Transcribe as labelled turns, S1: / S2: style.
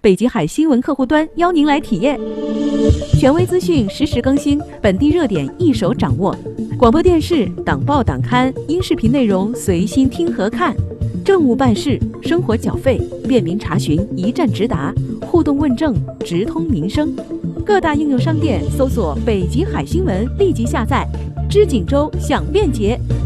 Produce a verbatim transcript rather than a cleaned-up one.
S1: 北极海新闻客户端邀您来体验。权威资讯实时更新，本地热点一手掌握。广播电视、党报党刊、音视频内容随心听和看。政务办事、生活缴费，便民查询，一站直达，互动问政，直通民生。各大应用商店搜索“北极海新闻”，立即下载。知锦州，享便捷。